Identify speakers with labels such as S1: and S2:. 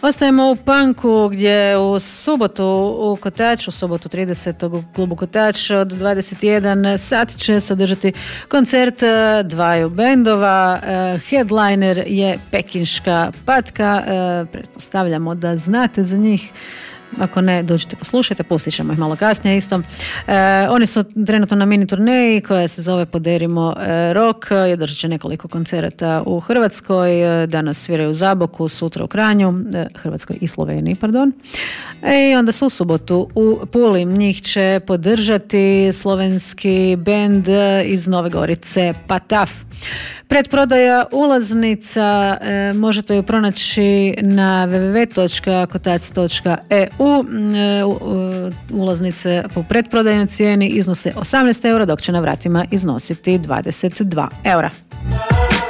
S1: Ostajemo u Punku gdje u subotu u Kotaču, subotu 30. u klubu Kotač od 21 sati će se održati koncert dvaju bendova. Headliner je Pekinška patka. Pretpostavljamo da znate za njih. Ako ne, dođite poslušajte, pustit ćemo ih malo kasnije isto. Oni su trenutno na mini turneji koja se zove Poderimo rock i održat će nekoliko koncerata u Hrvatskoj. Danas sviraju u Zaboku, sutra u Kranju, Hrvatskoj i Sloveniji, pardon. I onda su u subotu u Puli. Njih će podržati slovenski bend iz Nove Gorice Pataf. Predprodaja ulaznica možete ju pronaći na www.kotac.eu. Ulaznice po predprodajnoj cijeni iznose 18 eura, dok će na vratima iznositi 22 eura.